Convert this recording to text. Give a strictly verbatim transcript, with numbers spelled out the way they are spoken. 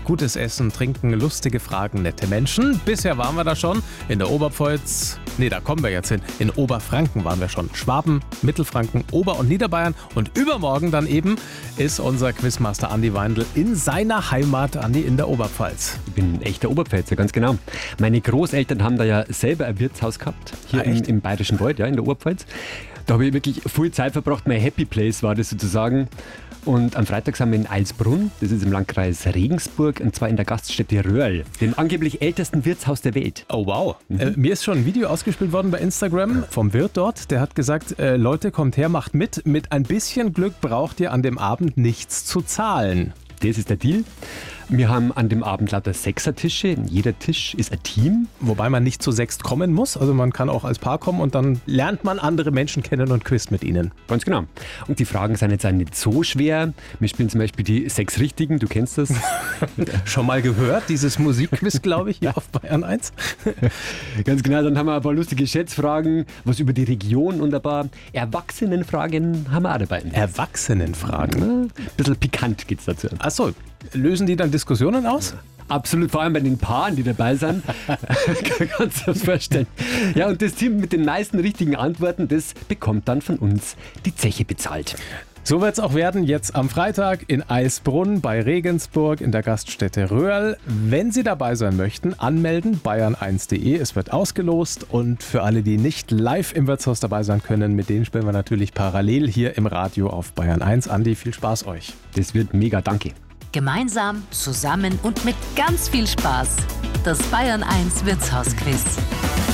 gutes Essen, Trinken, lustige Fragen, nette Menschen. Bisher waren wir da schon in der Oberpfalz. Nee, da kommen wir jetzt hin. In Oberfranken waren wir schon. Schwaben, Mittelfranken, Ober- und Niederbayern. Und übermorgen dann eben ist unser Quizmaster Andi Weindl in seiner Heimat, Andi, in der Oberpfalz. Ich bin ein echter Oberpfälzer, ganz genau. Meine Großeltern haben da ja selber ein Wirtshaus gehabt, hier Ah, im, echt? im Bayerischen Wald, ja, in der Oberpfalz. Da habe ich wirklich viel Zeit verbracht. Mein Happy Place war das sozusagen. Und am Freitag sind wir in Eilsbrunn, das ist im Landkreis Regensburg, und zwar in der Gaststätte Röhrl, dem angeblich ältesten Wirtshaus der Welt. Oh wow. Mhm. Äh, mir ist schon ein Video ausgespielt worden bei Instagram vom Wirt dort. Der hat gesagt, äh, Leute, kommt her, macht mit. Mit ein bisschen Glück braucht ihr an dem Abend nichts zu zahlen. Das ist der Deal. Wir haben an dem Abend lauter Sechsertische. Jeder Tisch ist ein Team. Wobei man nicht zu sechst kommen muss. Also man kann auch als Paar kommen und dann lernt man andere Menschen kennen und quizt mit ihnen. Ganz genau. Und die Fragen sind jetzt auch nicht so schwer. Wir spielen zum Beispiel die sechs Richtigen, du kennst das. Schon mal gehört, dieses Musikquiz, glaube ich, hier auf Bayern eins. Ganz genau, dann haben wir ein paar lustige Schätzfragen, was über die Region und ein paar Erwachsenenfragen haben wir auch dabei. Erwachsenenfragen. Ein bisschen pikant geht's dazu. Achso, lösen die dann Diskussionen aus? Absolut, vor allem bei den Paaren, die dabei sind. Kannst du dir das vorstellen. Ja, und das Team mit den meisten richtigen Antworten, das bekommt dann von uns die Zeche bezahlt. So wird es auch werden, jetzt am Freitag in Eilsbrunn bei Regensburg in der Gaststätte Röhrl. Wenn Sie dabei sein möchten, anmelden, bayern eins punkt de. Es wird ausgelost und für alle, die nicht live im Wirtshaus dabei sein können, mit denen spielen wir natürlich parallel hier im Radio auf Bayern eins. Andi, viel Spaß euch. Das wird mega, danke. Gemeinsam, zusammen und mit ganz viel Spaß. Das Bayern eins Wirtshausquiz.